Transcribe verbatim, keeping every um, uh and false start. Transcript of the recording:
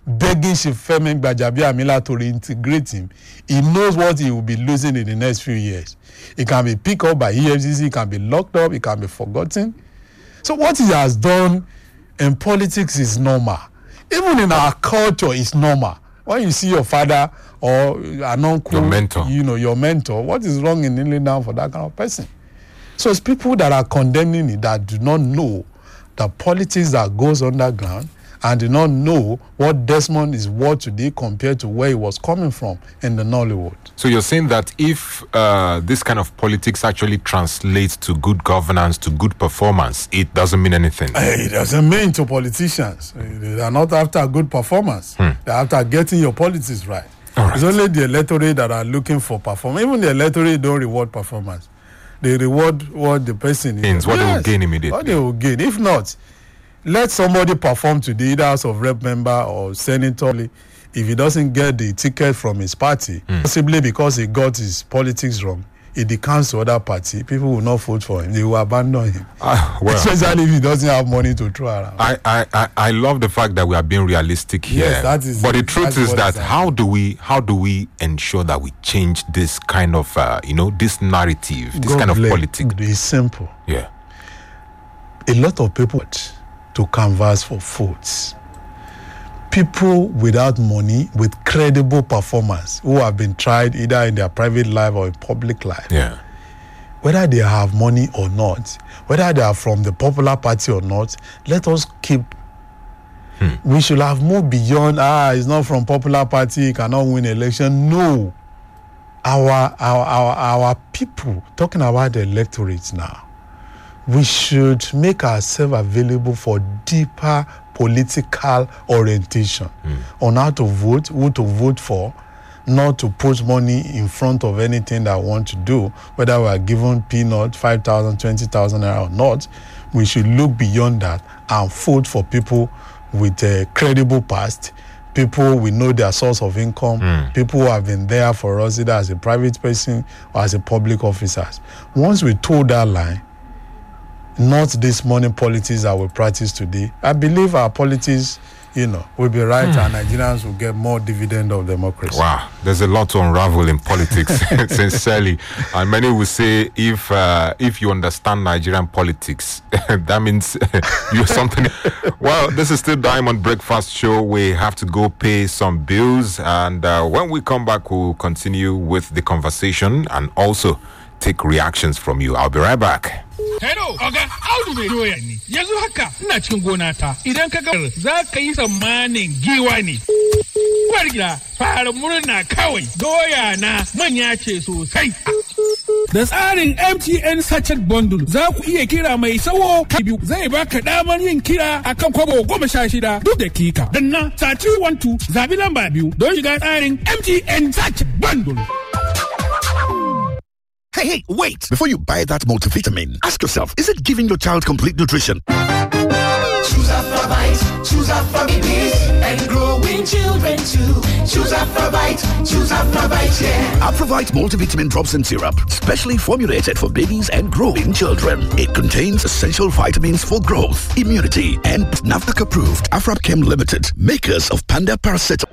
begging Shifemi Gbajabiamila to reintegrate him, he knows what he will be losing in the next few years. He can be picked up by E F C C, he can be locked up, he can be forgotten. So what he has done in politics is normal. Even in our culture, it's normal. When you see your father or an uncle, your mentor. you know, your mentor, what is wrong in kneeling down for that kind of person? So it's people that are condemning it that do not know the politics that goes underground and do not know what Desmond is worth today compared to where he was coming from in the Nollywood. So you're saying that if uh, this kind of politics actually translates to good governance, to good performance, it doesn't mean anything? It doesn't mean to politicians. They are not after good performance. Hmm. They're after getting your politics right. right. It's only the electorate that are looking for performance. Even the electorate don't reward performance. They reward what the person is. What yes, they will gain immediately. What they will gain. If not, let somebody perform today, either House of Rep member or senator. If he doesn't get the ticket from his party, mm. possibly because he got his politics wrong, he decamped to other party, people will not vote for him. They will abandon him. Uh, well, especially if he doesn't have money to throw around. I, I, I, I love the fact that we are being realistic here. Yes, that is. But the truth is that how do we how do we ensure that we change this kind of uh, you know this narrative, this God kind of politics? It's simple. Yeah. A lot of people to canvass for votes. People without money, with credible performance, who have been tried either in their private life or in public life. Yeah. Whether they have money or not, whether they are from the popular party or not, let us keep. Hmm. We should have moved beyond, ah, it's not from popular party, he cannot win election. No. Our, our, our, our people, talking about the electorate now, we should make ourselves available for deeper political orientation mm. on how to vote, who to vote for, not to put money in front of anything that we want to do, whether we are given peanut, five thousand, twenty thousand naira or not. We should look beyond that and vote for people with a credible past, people we know their source of income, mm. people who have been there for us either as a private person or as a public officer. Once we toe that line, not this money politics that we practice today, I believe our politics, you know, will be right mm. and Nigerians will get more dividend of democracy. Wow, there's a lot to unravel in politics, sincerely. And many will say if uh, if you understand Nigerian politics, that means you're something. Well, this is still Diamond Breakfast Show. We have to go pay some bills. And uh, when we come back, we'll continue with the conversation and also take reactions from you. I'll be right back. Hello, Oga, how do they do it? Yanzu haka, ina cikin gona ta. Idan ka ga za ka yi tsammanin giwa ne. Uwar gida, fara murna kawai. Doya na manya ce sosai. Da tsarin M T N Sachet Bundle za ku iya kira mai sawo biyu zai baka damar yin kira akan kwabo goma sha shida duk dakika. Danna star three one two zabi lamba biyu don shiga tsarin M T N Sachet Bundle. Hey, hey, wait! Before you buy that multivitamin, ask yourself, is it giving your child complete nutrition? Choose Afravite, choose Afravite, and growing children too. Choose Afravite, choose Afravite, yeah. Afravite multivitamin drops and syrup, specially formulated for babies and growing children. It contains essential vitamins for growth, immunity, and NAFDAC approved Afrapchem Limited, makers of Panda Paracetamol.